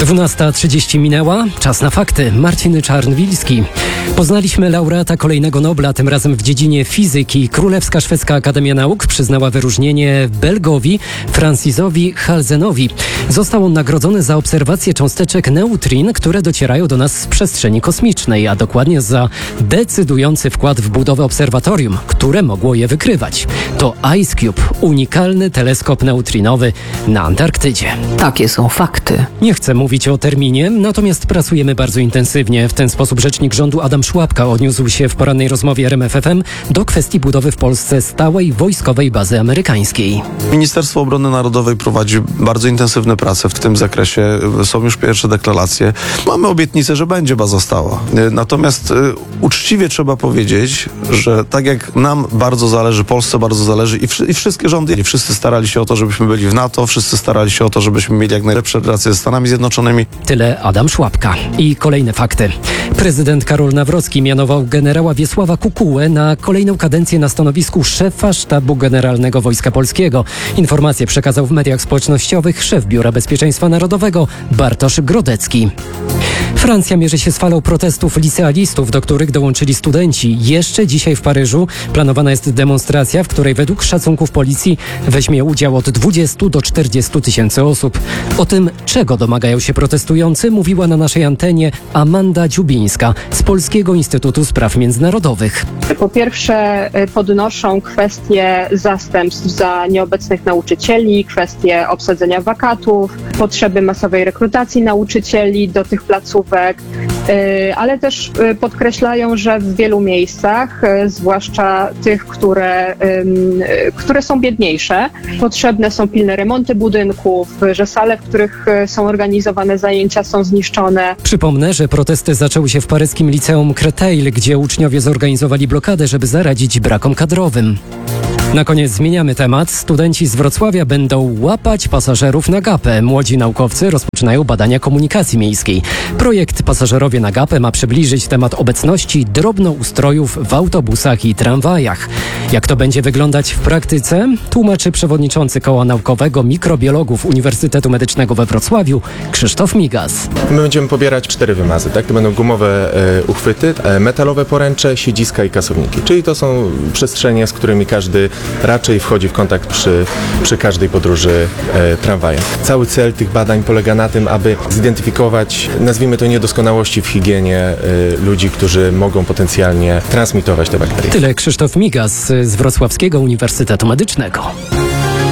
12:30 minęła. Czas na fakty. Marcin Czarnwilski. Poznaliśmy laureata kolejnego Nobla, tym razem w dziedzinie fizyki. Królewska Szwedzka Akademia Nauk przyznała wyróżnienie Belgowi Francisowi Halsenowi. Został on nagrodzony za obserwację cząsteczek neutrin, które docierają do nas z przestrzeni kosmicznej, a dokładnie za decydujący wkład w budowę obserwatorium, które mogło je wykrywać. To IceCube, unikalny teleskop neutrinowy na Antarktydzie. Takie są fakty. Nie chcę mówić o terminie, natomiast pracujemy bardzo intensywnie. W ten sposób rzecznik rządu Adam Szłapka odniósł się w porannej rozmowie RMF FM do kwestii budowy w Polsce stałej wojskowej bazy amerykańskiej. Ministerstwo Obrony Narodowej prowadzi bardzo intensywne prace w tym zakresie. Są już pierwsze deklaracje. Mamy obietnicę, że będzie baza stała. Natomiast uczciwie trzeba powiedzieć, że tak jak nam bardzo zależy, Polsce bardzo zależy i wszystkie rządy, i wszyscy starali się o to, żebyśmy byli w NATO, wszyscy starali się o to, żebyśmy mieli jak najlepsze relacje ze Stanami Zjednoczonymi. Tyle Adam Szłapka. I kolejne fakty. Prezydent Karol Nawrocki mianował generała Wiesława Kukułę na kolejną kadencję na stanowisku szefa Sztabu Generalnego Wojska Polskiego. Informację przekazał w mediach społecznościowych szef Biura Bezpieczeństwa Narodowego Bartosz Grodecki. Francja mierzy się z falą protestów licealistów, do których dołączyli studenci. Jeszcze dzisiaj w Paryżu planowana jest demonstracja, w której według szacunków policji weźmie udział od 20 do 40 tysięcy osób. O tym, czego domagają się protestujący, mówiła na naszej antenie Amanda Dziubińska z Polskiego Instytutu Spraw Międzynarodowych. Po pierwsze podnoszą kwestie zastępstw za nieobecnych nauczycieli, kwestie obsadzenia wakatów, potrzeby masowej rekrutacji nauczycieli do tych placówek, ale też podkreślają, że w wielu miejscach, zwłaszcza tych, które są biedniejsze, potrzebne są pilne remonty budynków, że sale, w których są organizowane zajęcia, są zniszczone. Przypomnę, że protesty zaczęły się w paryskim liceum Créteil, gdzie uczniowie zorganizowali blokadę, żeby zaradzić brakom kadrowym. Na koniec zmieniamy temat. Studenci z Wrocławia będą łapać pasażerów na gapę. Młodzi naukowcy rozpoczynają badania komunikacji miejskiej. Projekt Pasażerowie na gapę ma przybliżyć temat obecności drobnoustrojów w autobusach i tramwajach. Jak to będzie wyglądać w praktyce, tłumaczy przewodniczący Koła Naukowego Mikrobiologów Uniwersytetu Medycznego we Wrocławiu Krzysztof Migas. My będziemy pobierać 4 wymazy, tak? To będą gumowe uchwyty, metalowe poręcze, siedziska i kasowniki. Czyli to są przestrzenie, z którymi każdy raczej wchodzi w kontakt przy każdej podróży tramwajem. Cały cel tych badań polega na tym, aby zidentyfikować, nazwijmy to, niedoskonałości w higienie ludzi, którzy mogą potencjalnie transmitować te bakterie. Tyle Krzysztof Migas z Wrocławskiego Uniwersytetu Medycznego.